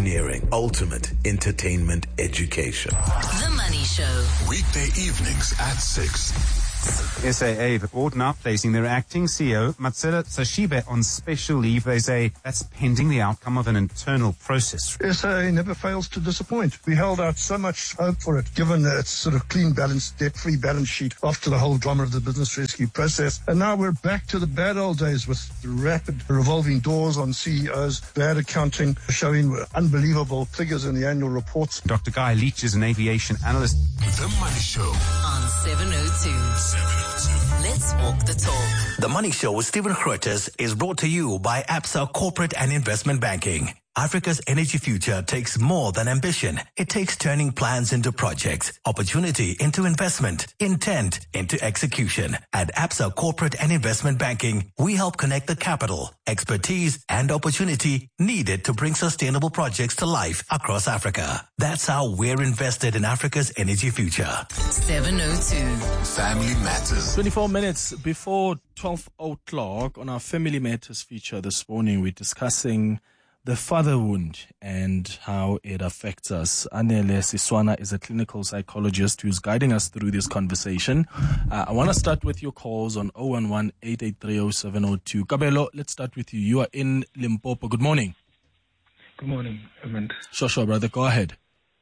pioneering ultimate entertainment education. The Money Show. Weekday evenings at 6. SAA, the board now placing their acting CEO, Matsela Sashibe, on special leave. They say that's pending the outcome of an internal process. SAA never fails to disappoint. We held out so much hope for it, given its sort of clean balance, debt-free balance sheet after the whole drama of the business rescue process. And now we're back to the bad old days with rapid revolving doors on CEOs, bad accounting, showing unbelievable figures in the annual reports. Dr. Guy Leach is an aviation analyst. The Money Show on 702. Let's walk the talk. The Money Show with Stephen Grootes is brought to you by Absa Corporate and Investment Banking. Africa's energy future takes more than ambition. It takes turning plans into projects, opportunity into investment, intent into execution. At Absa Corporate and Investment Banking, we help connect the capital, expertise, and opportunity needed to bring sustainable projects to life across Africa. That's how we're invested in Africa's energy future. 702. Family Matters. 24 minutes before 12 o'clock on our Family Matters feature this morning, we're discussing the father wound and how it affects us. Anele Siswana is a clinical psychologist who's guiding us through this conversation. I want to start with your calls on 011-883-0702. Kabelo, let's start with you. You are in Limpopo. Good morning. Good morning, Amanda. Sure, brother. Go ahead.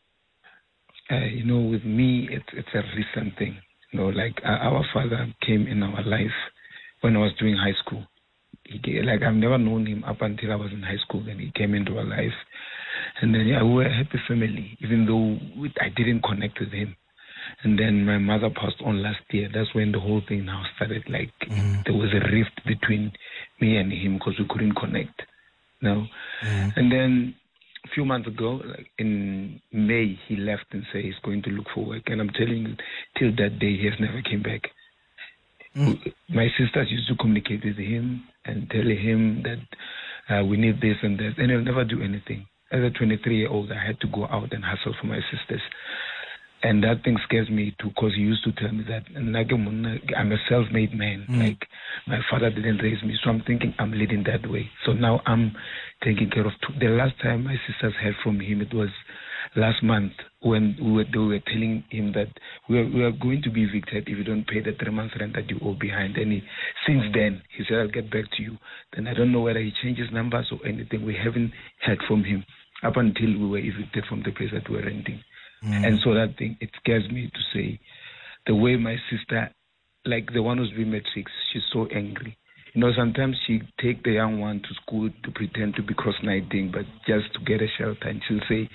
With me, it's a recent thing. Our father came in our life when I was doing high school. I've never known him up until I was in high school. Then he came into our life. And then we were a happy family, even though I didn't connect with him. And then my mother passed on last year. That's when the whole thing now started. There was a rift between me and him because we couldn't connect. And then a few months ago, in May, he left and said he's going to look for work. And I'm telling you, till that day, he has never came back. My sisters used to communicate with him and tell him that we need this and that, and he'll never do anything. As a 23-year-old, I had to go out and hustle for my sisters. And that thing scares me too, because he used to tell me that I'm a self-made man. My father didn't raise me, so I'm thinking I'm leading that way. So now I'm taking care of the last time my sisters heard from him, it was last month when they were telling him that we are going to be evicted if you don't pay the 3 months rent that you owe behind. And since then, he said, I'll get back to you. Then I don't know whether he changed his numbers or anything. We haven't heard from him up until we were evicted from the place that we were renting. And so that thing, it scares me to say the way my sister, the one who's been matrix, she's so angry. Sometimes she take the young one to school to pretend to be cross-nighting, but just to get a shelter. And she'll say,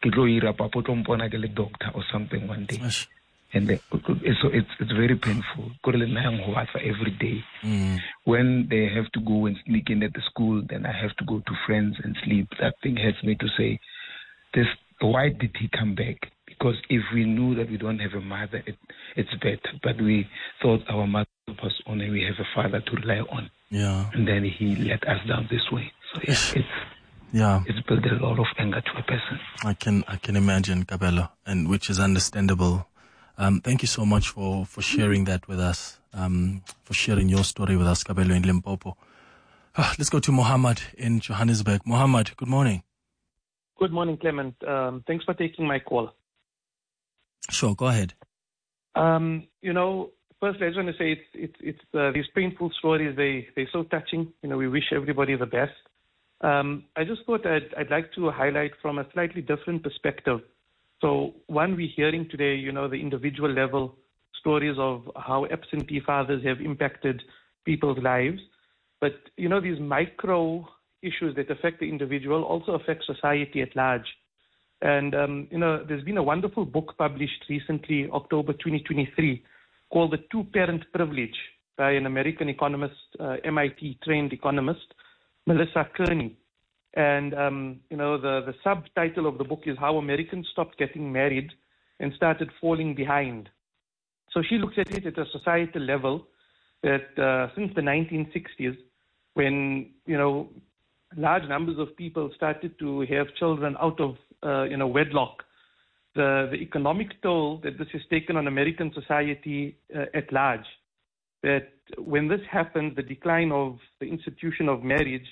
doctor or something one day. And so it's very painful. Every day. When they have to go and sneak in at the school, then I have to go to friends and sleep. That thing hurts me to say, why did he come back? Because if we knew that we don't have a mother, it's better. But we thought our mother passed on and we have a father to rely on. Yeah. And then he let us down this way. So it's built a lot of anger to a person. I can imagine, Kabelo, and which is understandable. Thank you so much for sharing that with us, for sharing your story with us, Kabelo, in Limpopo. Let's go to Mohammed in Johannesburg. Mohammed, good morning. Good morning, Clement. Thanks for taking my call. Sure, go ahead. Firstly, I just want to say it's these painful stories. They're so touching. We wish everybody the best. I just thought I'd like to highlight from a slightly different perspective. So, one, we're hearing today, the individual level stories of how absentee fathers have impacted people's lives. But, these micro issues that affect the individual also affect society at large. And, there's been a wonderful book published recently, October 2023, called The Two-Parent Privilege by an American economist, MIT-trained economist, Melissa Kearney. And, the subtitle of the book is How Americans Stopped Getting Married and Started Falling Behind. So she looks at it at a societal level that since the 1960s, when, large numbers of people started to have children out of, wedlock, the economic toll that this has taken on American society at large, that when this happens, the decline of the institution of marriage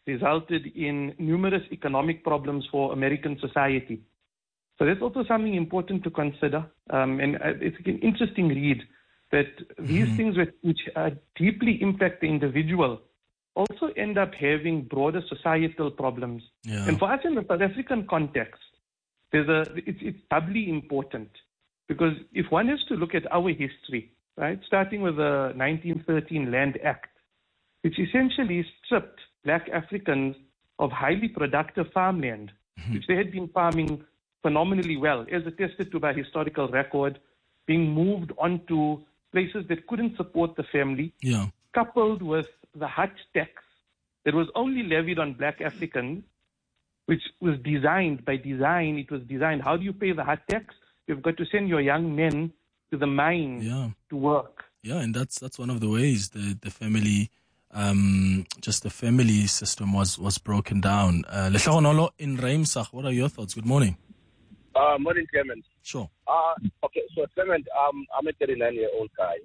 resulted in numerous economic problems for American society. So that's also something important to consider. And it's an interesting read that these things which deeply impact the individual also end up having broader societal problems. Yeah. And for us in the South African context, it's doubly important, because if one is to look at our history, right, starting with the 1913 Land Act, which essentially stripped black Africans of highly productive farmland, which they had been farming phenomenally well, as attested to by historical record, being moved onto places that couldn't support the family, coupled with the hut tax that was only levied on black Africans, which was designed, how do you pay the hut tax? You've got to send your young men to the mine to work. Yeah, and that's one of the ways the family, just the family system was broken down. Lehlohonolo in Reimsach, what are your thoughts? Good morning. Morning, Clement. Sure. Okay, so Clement, I'm a 39-year-old guy.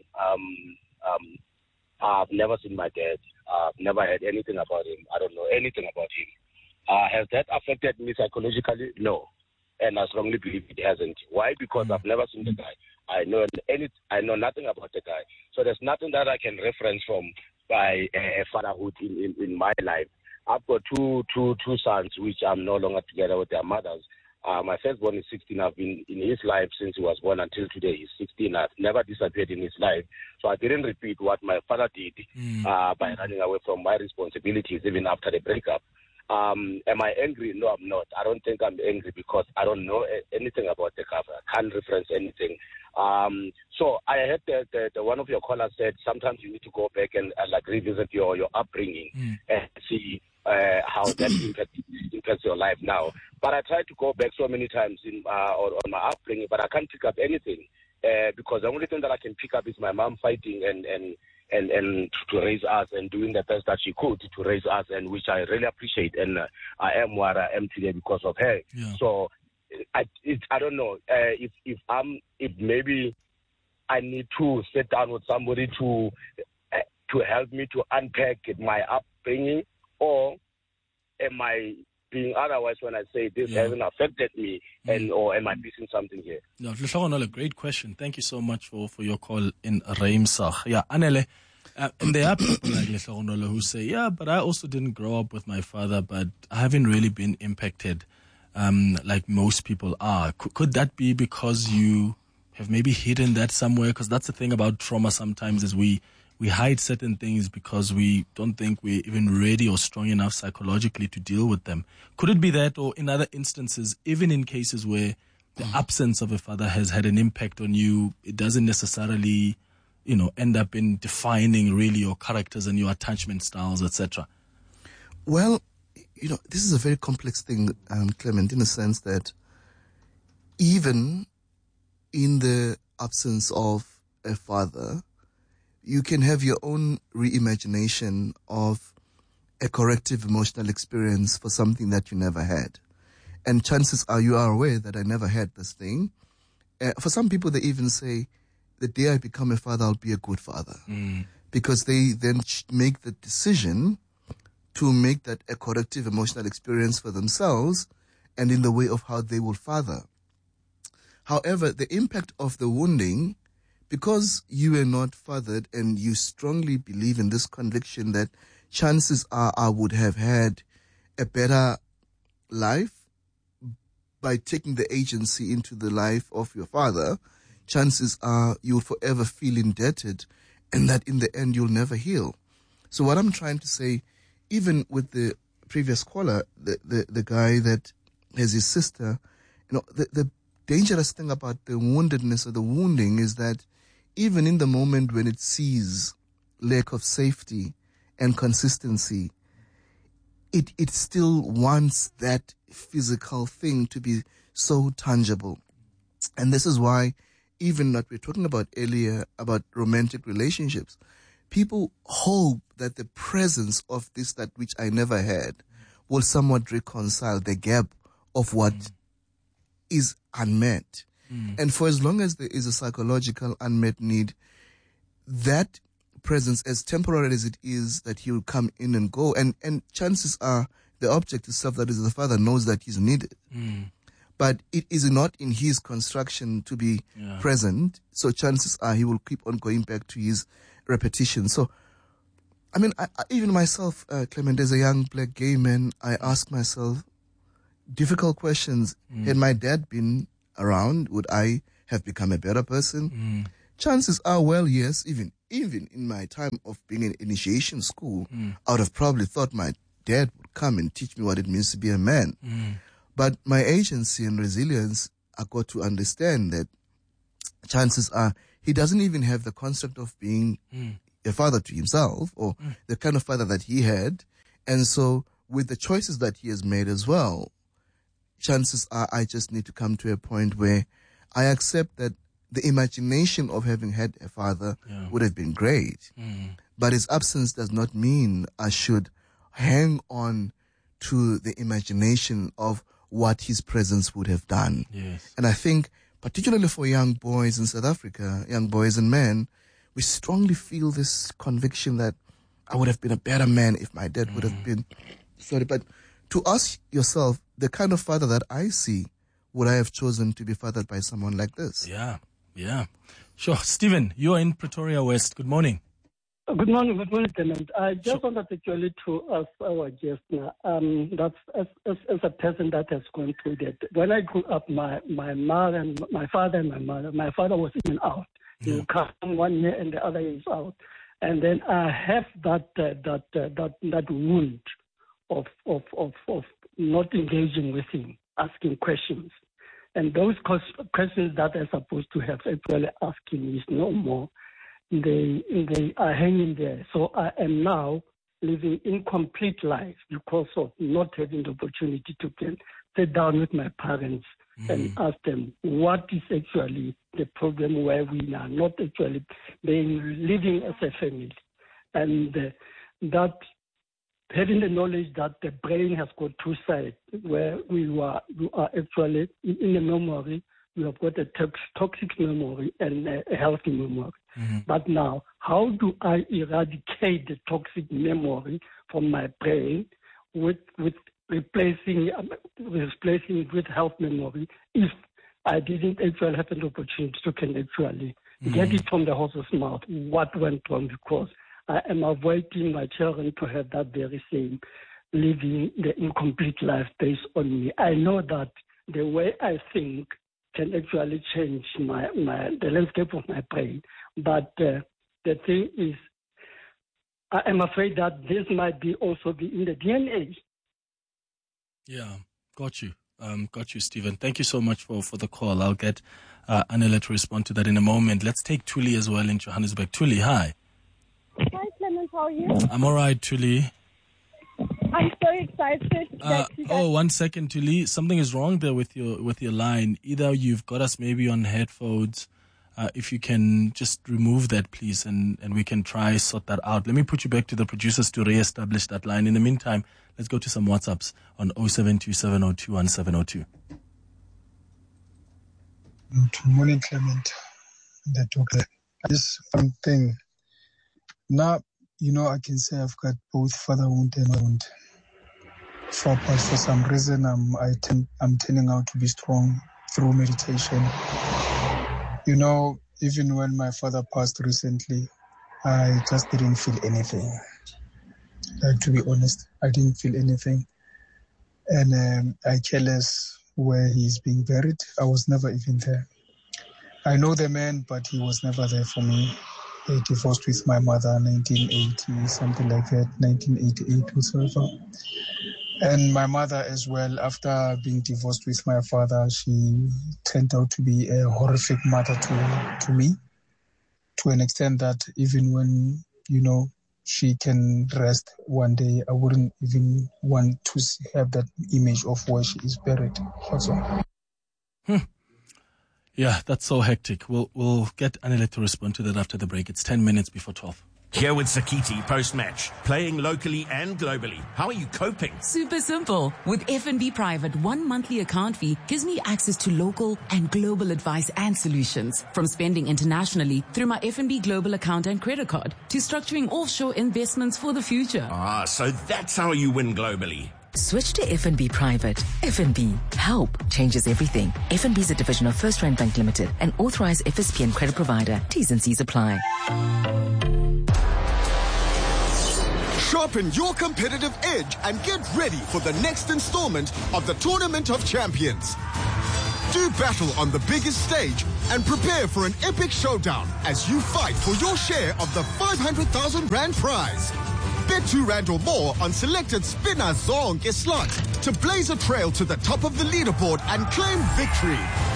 I've never seen my dad. I've never heard anything about him. I don't know anything about him. Has that affected me psychologically? No. And I strongly believe it hasn't. Why? Because I've never seen the guy. I know nothing about the guy. So there's nothing that I can reference from by fatherhood in my life. I've got two sons, which I'm no longer together with their mothers. My firstborn is 16. I've been in his life since he was born until today. He's 16. I've never disappeared in his life. So I didn't repeat what my father did by running away from my responsibilities even after the breakup. Am I angry? No, I'm not. I don't think I'm angry because I don't know anything about the cover. I can't reference anything. So I heard that one of your callers said sometimes you need to go back and like revisit your upbringing and see how that impacts your life now. But I tried to go back so many times on my upbringing, but I can't pick up anything because the only thing that I can pick up is my mom fighting and to raise us and doing the best that she could to raise us, and which I really appreciate. And I am what I am today because of her. Yeah. So I don't know if maybe I need to sit down with somebody to help me to unpack my upbringing, or am I being otherwise when I say this hasn't affected me, or am I missing something here? No, a great question. Thank you so much for your call in Reimsach. Yeah, Anele, and there are people like Lehlohonolo who say, but I also didn't grow up with my father, but I haven't really been impacted like most people are. Could that be because you have maybe hidden that somewhere? Because that's the thing about trauma sometimes is we hide certain things because we don't think we're even ready or strong enough psychologically to deal with them. Could it be that, or in other instances, even in cases where the absence of a father has had an impact on you, it doesn't necessarily, end up in defining really your characters and your attachment styles, etc.? Well, this is a very complex thing, Clement, in the sense that even in the absence of a father, you can have your own reimagination of a corrective emotional experience for something that you never had. And chances are you are aware that I never had this thing. For some people, they even say, the day I become a father, I'll be a good father. Because they then make the decision to make that a corrective emotional experience for themselves and in the way of how they will father. However, the impact of the wounding, because you were not fathered and you strongly believe in this conviction that chances are I would have had a better life by taking the agency into the life of your father, chances are you'll forever feel indebted and that in the end you'll never heal. So what I'm trying to say, even with the previous caller, the guy that has his sister, the dangerous thing about the woundedness or the wounding is that even in the moment when it sees lack of safety and consistency, it still wants that physical thing to be so tangible. And this is why even what we were talking about earlier about romantic relationships, people hope that the presence of this, that which I never had, will somewhat reconcile the gap of what is unmet. And for as long as there is a psychological unmet need, that presence, as temporary as it is, that he will come in and go. And chances are the object itself, that is the father, knows that he's needed. But it is not in his construction to be present. So chances are he will keep on going back to his repetition. So, I mean, I even myself, Clement, as a young black gay man, I ask myself difficult questions. Had my dad been around, would I have become a better person? Chances are, well, yes, even in my time of being in initiation school, I would have probably thought my dad would come and teach me what it means to be a man. But my agency and resilience, I got to understand that chances are he doesn't even have the construct of being a father to himself, or the kind of father that he had. And so with the choices that he has made as well, chances are I just need to come to a point where I accept that the imagination of having had a father would have been great. But his absence does not mean I should hang on to the imagination of what his presence would have done. And I think, particularly for young boys in South Africa, young boys and men, we strongly feel this conviction that I would have been a better man if my dad would have been. Sorry, but to ask yourself, the kind of father that I see, would I have chosen to be fathered by someone like this? Yeah. Sure. Stephen, you are in Pretoria West. Good morning. Good morning, Clement. I just wanted actually to ask our guest now, that's as a person that has gone through that. When I grew up, my mother and my father and my mother, my father was in and out. He would come 1 year and the other year is out. And then I have that wound of not engaging with him, asking questions. And those questions that I'm supposed to have actually asking is no more. They are hanging there. So I am now living incomplete life because of not having the opportunity to sit down with my parents and ask them what is actually the problem where we are not actually living as a family. And that having the knowledge that the brain has got two sides, where you are actually in the memory, you have got a toxic memory and a healthy memory. But now, how do I eradicate the toxic memory from my brain with replacing it with health memory if I didn't actually have an opportunity to can actually get it from the horse's mouth? What went wrong? Because I am avoiding my children to have that very same living the incomplete life based on me. I know that the way I think can actually change the landscape of my brain. But the thing is, I am afraid that this might also be in the DNA. Yeah, got you. Got you, Stephen. Thank you so much for the call. I'll get Anela to respond to that in a moment. Let's take Tuli as well in Johannesburg. Tuli, hi. Hi, Clement. How are you? I'm all right, Tuli. I'm so excited. Oh, 1 second, Tuli. Something is wrong there with your line. Either you've got us maybe on headphones. If you can just remove that, please, and we can try sort that out. Let me put you back to the producers to re-establish that line. In the meantime, let's go to some WhatsApps on 0727021702. Good morning, Clement. The talker. This one thing. Now, I can say I've got both fatherhood and motherhood. But for some reason, I'm turning out to be strong through meditation. Even when my father passed recently, I just didn't feel anything. To be honest, I didn't feel anything. And I care less where he's being buried. I was never even there. I know the man, but he was never there for me. I divorced with my mother in 1980, something like that, 1988 whatsoever. And my mother as well, after being divorced with my father, she turned out to be a horrific mother to me, to an extent that even when, she can rest one day, I wouldn't even want to have that image of where she is buried. Also. Yeah, that's so hectic. We'll get Anela to respond to that after the break. It's 10 minutes before 12. Here with Sakiti post-match, playing locally and globally. How are you coping? Super simple. With FNB Private, 1 monthly account fee gives me access to local and global advice and solutions. From spending internationally through my FNB Global account and credit card to structuring offshore investments for the future. Ah, so that's how you win globally. Switch to FNB Private. FNB. Help changes everything. FNB is a division of First Rand Bank Limited, an authorized FSP and credit provider. T's and C's apply. Sharpen your competitive edge and get ready for the next installment of the Tournament of Champions. Do battle on the biggest stage and prepare for an epic showdown as you fight for your share of the 500,000 Rand prize. Bet R2 or more on selected Spinner Zonke slots to blaze a trail to the top of the leaderboard and claim victory.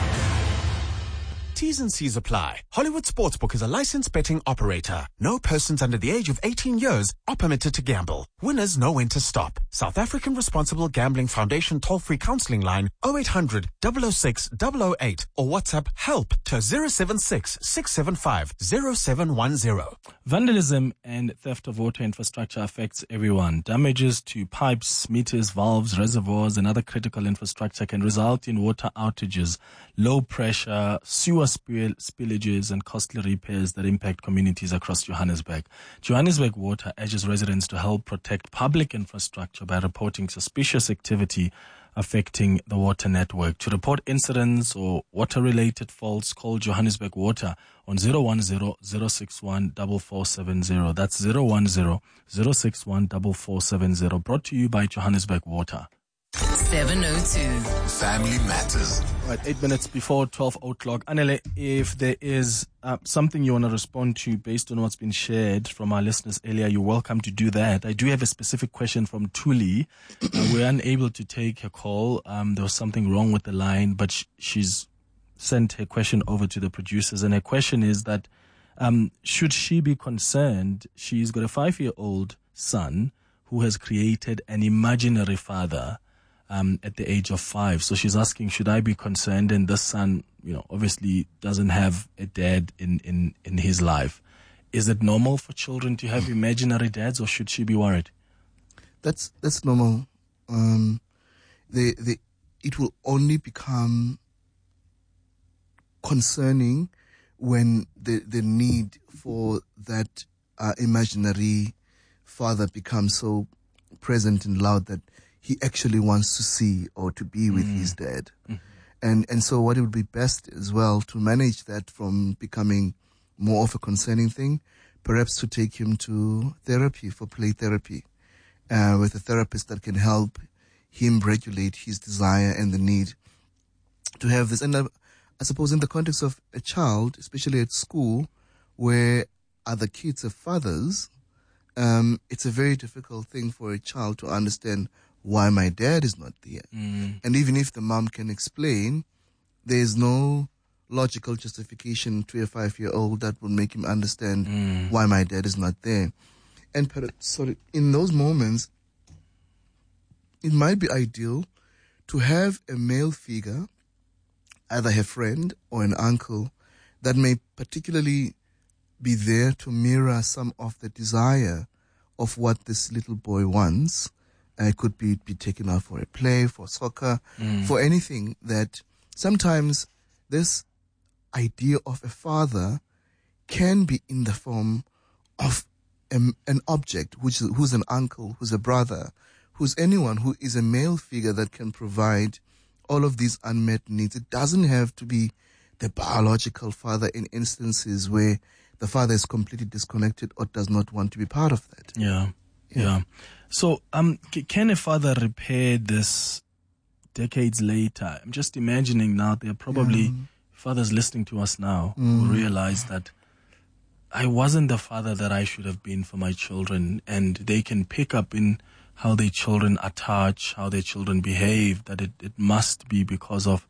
T's and C's apply. Hollywood Sportsbook is a licensed betting operator. No persons under the age of 18 years are permitted to gamble. Winners know when to stop. South African Responsible Gambling Foundation toll-free counseling line 0800 006 008 or WhatsApp help to 076 675 0710. Vandalism and theft of water infrastructure affects everyone. Damages to pipes, meters, valves, reservoirs, and other critical infrastructure can result in water outages, low pressure, sewer spillages, and costly repairs that impact communities across Johannesburg. Johannesburg Water urges residents to help protect public infrastructure by reporting suspicious activity affecting the water network. To report incidents or water-related faults, call Johannesburg Water on 010-061-4470. That's 010-061-4470. Brought to you by Johannesburg Water. 702. Family Matters. Right, 8 minutes before 12 o'clock. Anele, if there is something you want to respond to based on what's been shared from our listeners earlier, you're welcome to do that. I do have a specific question from Tuli. We're unable to take her call. There was something wrong with the line, but she's sent her question over to the producers. And her question is that should she be concerned? She's got a 5-year-old son who has created an imaginary father at the age of 5. So she's asking, should I be concerned? And this son, obviously doesn't have a dad in his life. Is it normal for children to have imaginary dads, or should she be worried? That's normal. It will only become concerning when the need for that imaginary father becomes so present and loud that he actually wants to see or to be with his dad. And so what it would be best as well to manage that from becoming more of a concerning thing, perhaps to take him to therapy, for play therapy, with a therapist that can help him regulate his desire and the need to have this. And I suppose in the context of a child, especially at school, where other kids have fathers, it's a very difficult thing for a child to understand why my dad is not there. And even if the mom can explain, there's no logical justification to a 5-year-old that would make him understand why my dad is not there. And in those moments, it might be ideal to have a male figure, either a friend or an uncle, that may particularly be there to mirror some of the desire of what this little boy wants. It could be taken out for a play, for soccer, for anything. That sometimes this idea of a father can be in the form of an object, who's an uncle, who's a brother, who's anyone who is a male figure that can provide all of these unmet needs. It doesn't have to be the biological father in instances where the father is completely disconnected or does not want to be part of that. Yeah. So, can a father repair this decades later? I'm just imagining now there are probably fathers listening to us now who realize that I wasn't the father that I should have been for my children, and they can pick up in how their children attach, how their children behave, that it must be because of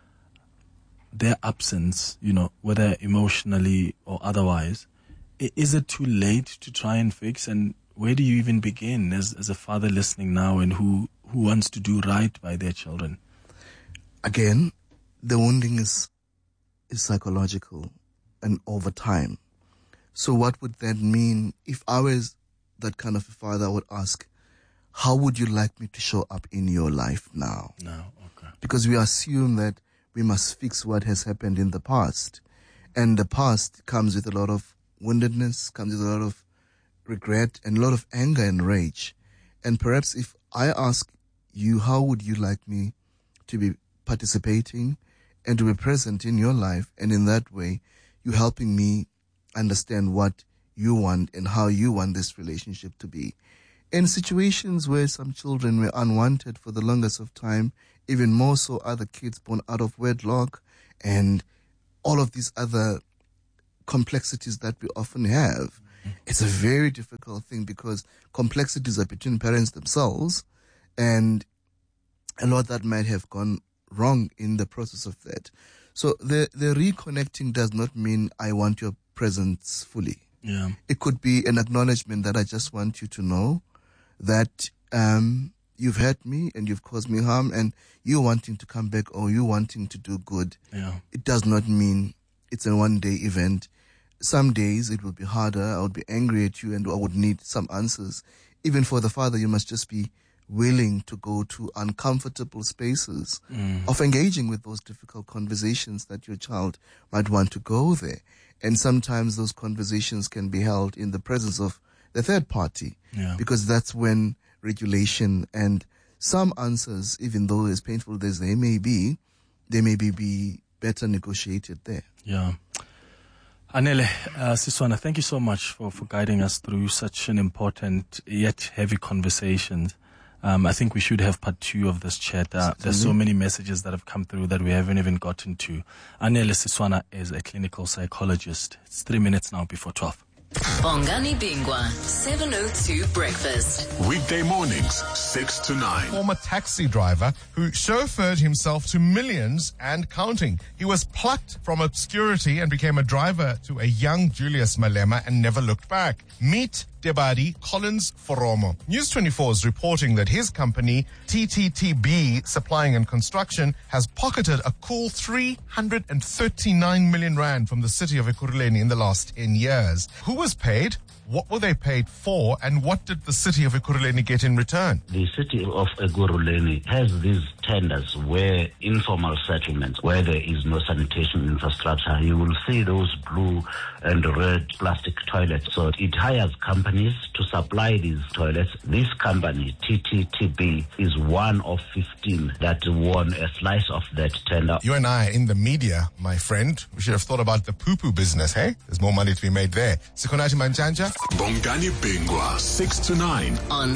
their absence, whether emotionally or otherwise. Is it too late to try and fix? And where do you even begin as a father listening now and who wants to do right by their children? Again, the wounding is psychological and over time. So what would that mean? If I was that kind of a father, I would ask, how would you like me to show up in your life now? No, okay. Because we assume that we must fix what has happened in the past. And the past comes with a lot of woundedness, comes with a lot of regret and a lot of anger and rage. And perhaps if I ask you, how would you like me to be participating and to be present in your life? And in that way, you're helping me understand what you want and how you want this relationship to be. In situations where some children were unwanted for the longest of time, even more so other kids born out of wedlock and all of these other complexities that we often have, it's a very difficult thing because complexities are between parents themselves and a lot that might have gone wrong in the process of that. So the reconnecting does not mean I want your presence fully. Yeah. It could be an acknowledgement that I just want you to know that you've hurt me and you've caused me harm and you wanting to come back or you wanting to do good. Yeah. It does not mean it's a one-day event. Some days it will be harder. I would be angry at you and I would need some answers. Even for the father, you must just be willing to go to uncomfortable spaces of engaging with those difficult conversations that your child might want to go there. And sometimes those conversations can be held in the presence of the third party, because that's when regulation and some answers, even though as painful as they may be better negotiated there. Yeah. Anele, Siswana, thank you so much for guiding us through such an important yet heavy conversation. I think we should have part 2 of this chat. There's so many messages that have come through that we haven't even gotten to. Anele Siswana is a clinical psychologist. It's 3 minutes now before 12. Bongani Bingwa, 702 Breakfast. Weekday mornings, 6 to 9. Former taxi driver who chauffeured himself to millions and counting. He was plucked from obscurity and became a driver to a young Julius Malema and never looked back. Meet Debadi Collins Foromo. News 24 is reporting that his company, TTTB Supplying and Construction, has pocketed a cool 339 million rand from the city of Ekurhuleni in the last 10 years. Who was paid? What were they paid for, and what did the city of Ekurhuleni get in return? The city of Ekurhuleni has these tenders where informal settlements, where there is no sanitation infrastructure, you will see those blue and red plastic toilets. So it hires companies to supply these toilets. This company, TTTB, is one of 15 that won a slice of that tender. You and I in the media, my friend, we should have thought about the poo-poo business, hey? There's more money to be made there. Sikonati Manjanja. Bongani Bingwa, 6 to 9. On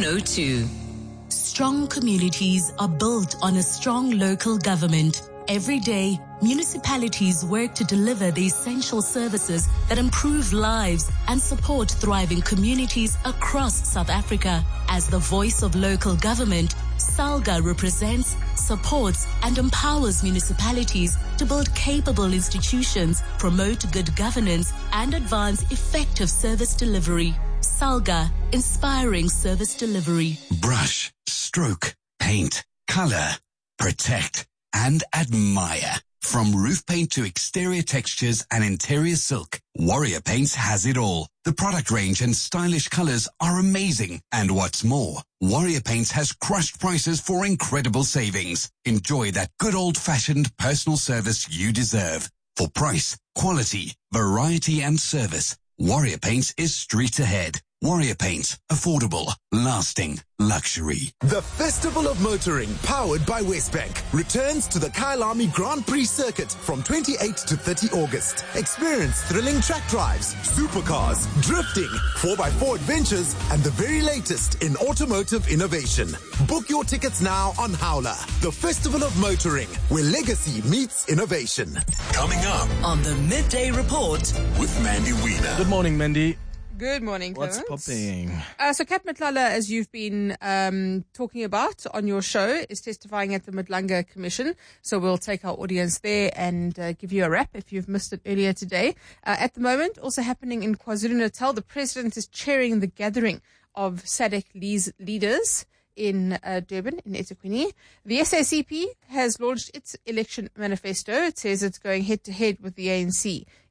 702. Strong communities are built on a strong local government. Every day, municipalities work to deliver the essential services that improve lives and support thriving communities across South Africa. As the voice of local government, SALGA represents, supports, and empowers municipalities to build capable institutions, promote good governance, and advance effective service delivery. SALGA, inspiring service delivery. Brush, stroke, paint, color, protect, and admire. From roof paint to exterior textures and interior silk, Warrior Paints has it all. The product range and stylish colors are amazing. And what's more, Warrior Paints has crushed prices for incredible savings. Enjoy that good old-fashioned personal service you deserve. For price, quality, variety, and service, Warrior Paints is street ahead. Warrior Paints, affordable, lasting, luxury. The Festival of Motoring, powered by Westbank, returns to the Kyalami Grand Prix circuit from 28 to 30 August. Experience thrilling track drives, supercars, drifting, 4x4 adventures, and the very latest in automotive innovation. Book your tickets now on Howler. The Festival of Motoring, where legacy meets innovation. Coming up on the Midday Report with Mandy Wiener. Good morning, Mandy. Good morning, What's Clements. popping? So Kat Matlala, as you've been talking about on your show, is testifying at the Madlanga Commission. So we'll take our audience there and give you a wrap if you've missed it earlier today. At the moment, also happening in KwaZulu-Natal, the president is chairing the gathering of SADC leaders in Durban, in eThekwini. The SACP has launched its election manifesto. It says it's going head-to-head with the ANC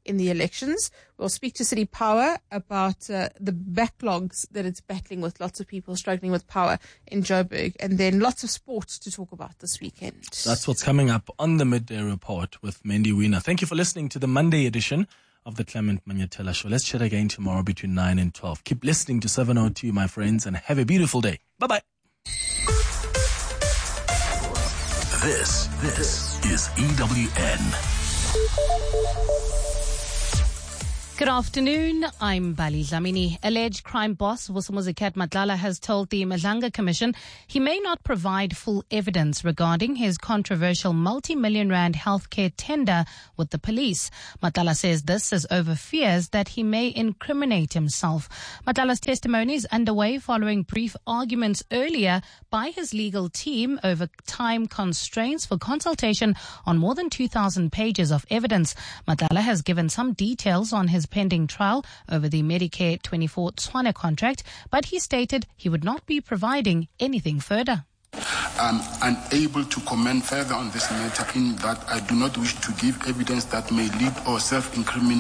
in the elections. We'll speak to City Power about the backlogs that it's battling with, lots of people struggling with power in Joburg, and then lots of sports to talk about this weekend. That's what's coming up on the Midday Report with Mandy Wiener. Thank you for listening to the Monday edition of the Clement Manyatela Show. Let's chat again tomorrow between 9 and 12. Keep listening to 702, my friends, and have a beautiful day. Bye-bye. This is EWN. Good afternoon, I'm Bali Dlamini. Alleged crime boss Vusimuzi Madlala has told the Madlanga Commission he may not provide full evidence regarding his controversial multi-million rand healthcare tender with the police. Madlala says this is over fears that he may incriminate himself. Madlala's testimony is underway following brief arguments earlier by his legal team over time constraints for consultation on more than 2,000 pages of evidence. Madlala has given some details on his pending trial over the Medicare 24 Tshwane contract, but he stated he would not be providing anything further. I'm unable to comment further on this matter in that I do not wish to give evidence that may lead or self-incriminate